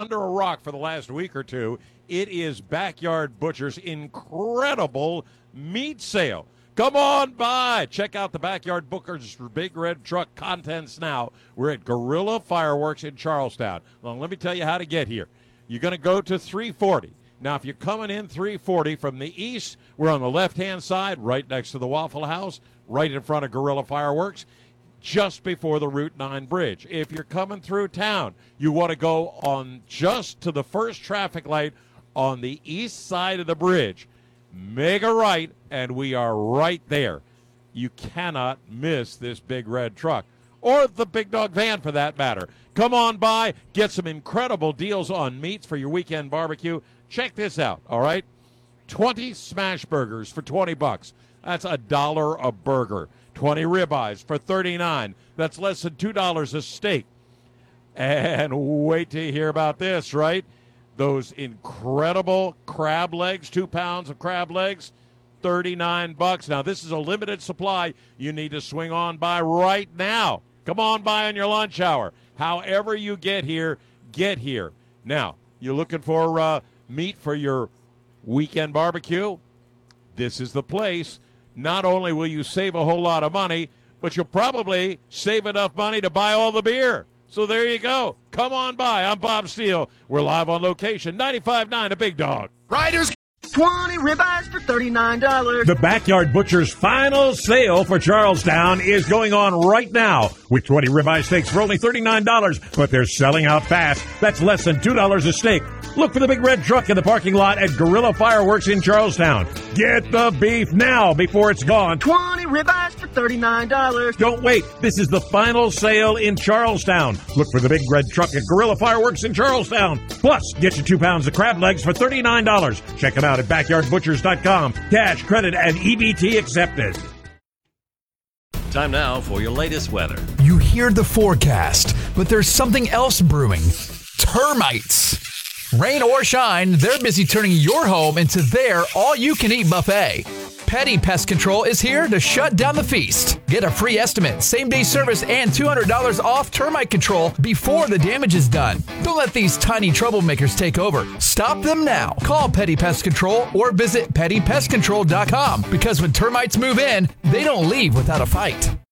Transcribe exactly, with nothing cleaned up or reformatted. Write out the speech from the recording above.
under a rock for the last week or two. It is Backyard Butcher's incredible meat sale. Come on by. Check out the Backyard Butcher's Big Red Truck contents now. We're at Gorilla Fireworks in Charlestown. Well, let me tell you how to get here. You're going to go to three forty. Now, if you're coming in three forty from the east, we're on the left-hand side, right next to the Waffle House, right in front of Gorilla Fireworks, just before the Route nine bridge. If you're coming through town, you want to go on just to the first traffic light on the east side of the bridge. Make a right, and we are right there. You cannot miss this big red truck, or the big dog van for that matter. Come on by, get some incredible deals on meats for your weekend barbecue. Check this out, all right? twenty smash burgers for twenty bucks. That's a dollar a burger. twenty ribeyes for thirty-nine. That's less than two dollars a steak. And wait till you hear about this, right? Those incredible crab legs, two pounds of crab legs, thirty-nine bucks. Now, this is a limited supply. You need to swing on by right now. Come on by on your lunch hour. However you get here, get here. Now, you're looking for uh, meat for your weekend barbecue? This is the place. Not only will you save a whole lot of money, but you'll probably save enough money to buy all the beer. So there you go. Come on by. I'm Bob Steele. We're live on location. ninety-five point nine, The Big Dog. Riders. twenty ribeyes for thirty-nine dollars. The Backyard Butcher's final sale for Charlestown is going on right now with twenty ribeye steaks for only thirty-nine dollars, but they're selling out fast. That's less than two dollars a steak. Look for the big red truck in the parking lot at Gorilla Fireworks in Charlestown. Get the beef now before it's gone. twenty ribeyes for thirty-nine dollars. Don't wait. This is the final sale in Charlestown. Look for the big red truck at Gorilla Fireworks in Charlestown. Plus, get you two pounds of crab legs for thirty-nine dollars. Check them out at backyard butchers dot com. Cash, credit, and E B T accepted. Time now for your latest weather. You hear the forecast, but there's something else brewing. Termites. Rain or shine, they're busy turning your home into their all-you-can-eat buffet. Petty Pest Control is here to shut down the feast. Get a free estimate, same-day service, and two hundred dollars off termite control before the damage is done. Don't let these tiny troublemakers take over. Stop them now. Call Petty Pest Control or visit petty pest control dot com because when termites move in, they don't leave without a fight.